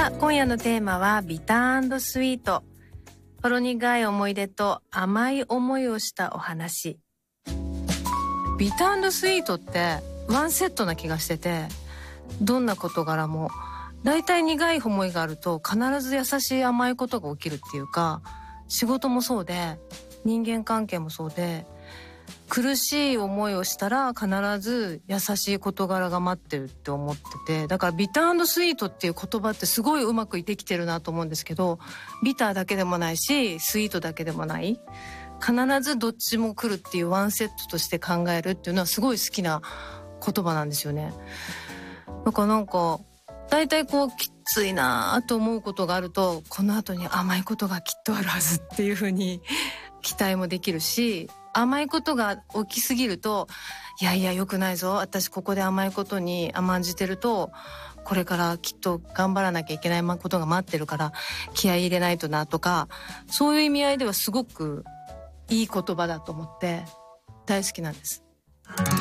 さあ今夜のテーマはビター&スイート。ほろ苦い思い出と甘い思いをしたお話。ビター&スイートってワンセットな気がしてて、どんな事柄もだいたい苦い思いがあると必ず優しい甘いことが起きるっていうか、仕事もそうで人間関係もそうで、苦しい思いをしたら必ず優しい事柄が待ってるって思ってて、だからビター&スイートっていう言葉ってすごいうまくできてるなと思うんですけど、ビターだけでもないしスイートだけでもない、必ずどっちも来るっていうワンセットとして考えるっていうのはすごい好きな言葉なんですよね。だからなんかだいたいこうきついなと思うことがあると、この後に甘いことがきっとあるはずっていう風に期待もできるし、甘いことが起きすぎると、いやいや良くないぞ、私ここで甘いことに甘んじてるとこれからきっと頑張らなきゃいけないことが待ってるから気合い入れないとなとか、そういう意味合いではすごくいい言葉だと思って大好きなんです。